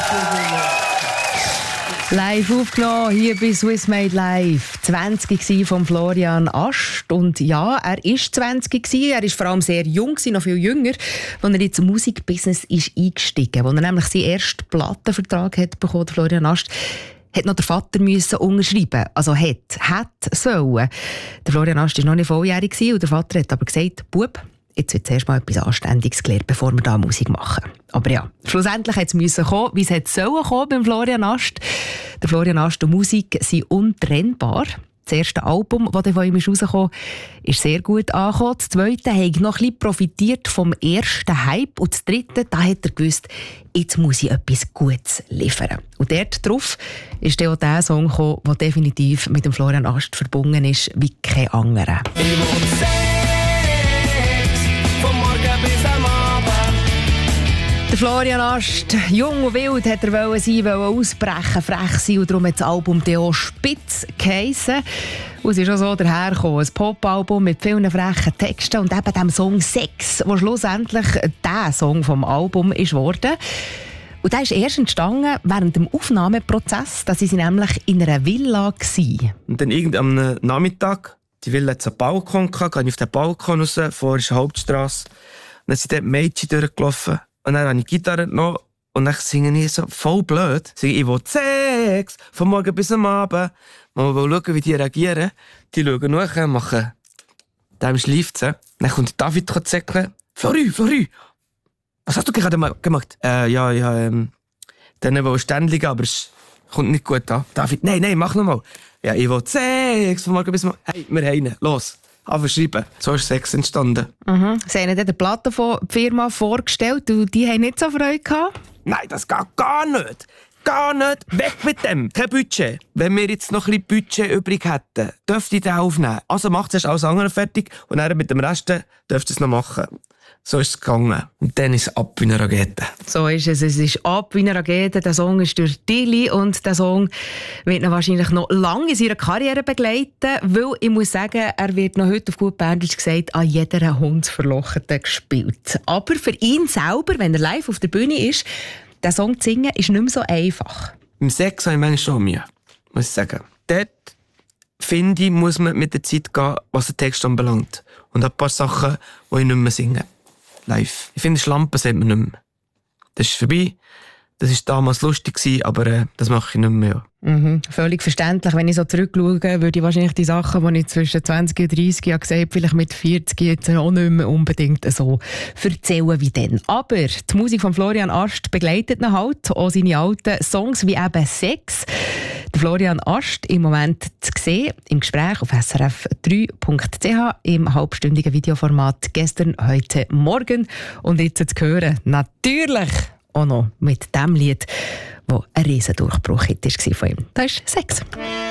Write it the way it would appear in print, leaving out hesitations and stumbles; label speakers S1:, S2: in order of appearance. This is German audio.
S1: Live aufgenommen, hier bei Swiss Made Live. 20 von Florian Ast. Und ja, er war 20. Er war vor allem sehr jung, noch viel jünger, als er ins Musikbusiness ist eingestiegen. Als er nämlich seinen ersten Plattenvertrag hat bekommen, Florian Ast, hat noch der Vater müssen unterschreiben. Also hat sollen. Der Florian Ast war noch nicht volljährig und der Vater hat aber gesagt, Bub, jetzt wird zuerst mal etwas Anständiges gelernt, bevor wir da Musik machen. Aber ja, schlussendlich hat es kommen, wie es sollen kommen beim Florian Ast. Der Florian Ast und Musik sind untrennbar. Das erste Album, das von ihm rausgekommen ist sehr gut angekommen. Das zweite hat noch ein bisschen profitiert vom ersten Hype. Und das dritte, da hat er gewusst, jetzt muss ich etwas Gutes liefern. Und dort drauf ist dann auch der Song gekommen, der definitiv mit dem Florian Ast verbunden ist wie kein anderer. Der Florian Ast, jung und wild, hat er sein, ausbrechen, frech sein und darum hat das Album auch Spitz geheissen. Und es ist auch so dahergekommen, ein Pop-Album mit vielen frechen Texten und eben dem Song «Sex», der schlussendlich der Song vom Album ist geworden. Und der ist erst entstanden während dem Aufnahmeprozess, da waren sie nämlich in einer Villa gewesen.
S2: Und dann irgendeinem Nachmittag, die Villa hat so einen Balkon gehabt, gehe ich auf den Balkon raus, vor ist eine Hauptstrasse. Und dann sind dort Mädchen durchgelaufen. Und dann habe ich die Gitarre genommen und dann singe ich so voll blöd. Ich will Sex, von morgen bis am Abend. Man will schauen, wie die reagieren. Die schauen nach, machen dem Schleifzen. Dann kommt David zäckeln. Flori, was hast du gerade gemacht? Dann will ständig, aber es kommt nicht gut an. David, nein, mach nochmal. Ja, ich will Sex, von morgen bis am Abend. Hey, wir rein, los. Schreiben. So ist Sex entstanden.
S1: Sie haben dann die Plattenfirma vorgestellt und die haben nicht so Freude gehabt?
S2: Nein, das geht gar nicht. Gar nicht. Weg mit dem. Kein Budget. Wenn wir jetzt noch ein bisschen Budget übrig hätten, dürft ihr den aufnehmen. Also macht es alles andere fertig und dann mit dem Rest dürft ihr es noch machen. So ist es gegangen. Und dann ist es ab wie eine Rakete.
S1: So ist es. Es ist ab wie eine Rakete. Der Song ist durch Dili und der Song wird ihn wahrscheinlich noch lange in seiner Karriere begleiten, weil ich muss sagen, er wird noch heute auf gut Berndeutsch gesagt an jeder Hundsverlochete gespielt. Aber für ihn selber, wenn er live auf der Bühne ist, den Song zu singen, ist nicht mehr so einfach.
S2: Im Sex habe ich manchmal schon Mühe, muss ich sagen. Dort, finde ich, muss man mit der Zeit gehen, was den Text anbelangt. Und ein paar Sachen, die ich nicht mehr singe. Live. Ich finde, Schlampen sagt man nicht mehr. Das ist vorbei. Das war damals lustig, aber das mache ich nicht mehr.
S1: Völlig verständlich. Wenn ich so zurückschaue, würde ich wahrscheinlich die Sachen, die ich zwischen 20 und 30 Jahren gesagt habe, vielleicht mit 40 jetzt auch nicht mehr unbedingt so erzählen wie dann. Aber die Musik von Florian Ast begleitet ihn halt, auch seine alten Songs wie eben «Sex». Der Florian Ast im Moment zu sehen, im Gespräch auf srf3.ch im halbstündigen Videoformat «Gestern, heute, morgen». Und jetzt zu hören, natürlich auch noch mit dem Lied, das ein Riesendurchbruch war von ihm. Das ist «Sex».